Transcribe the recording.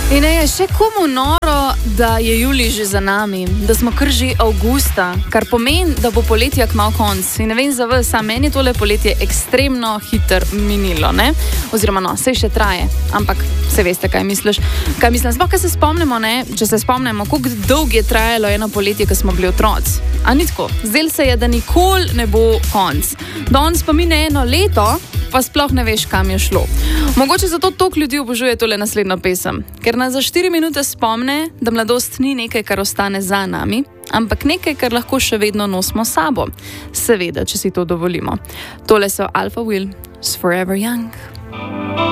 In je še komu noro, da je julij že za nami, da smo kar že avgusta, kar pomeni, da bo poletje kmalu konc. In ne vem za vas, a meni tole poletje ekstremno hitro minilo, ne? Oziroma no, saj še traje, ampak se veste, kaj misliš. Kaj mislim, sploh, kaj se spomnimo, ne? Če se spomnimo, koliko dolgo je trajalo eno poletje, ko smo bili otroci. A ni tako? Zdelo se je, da nikoli ne bo konc. Danes pa mine eno leto, pa sploh ne veš, kam je šlo. Mogoče zato toliko ljudi obožuje tole naslednjo pesem, ker nas za 4 minute spomne, da mladost ni nekaj, kar ostane za nami, ampak nekaj, kar lahko še vedno nosimo s sabo. Seveda, če si to dovolimo. Tole so Alpha Will s Forever Young.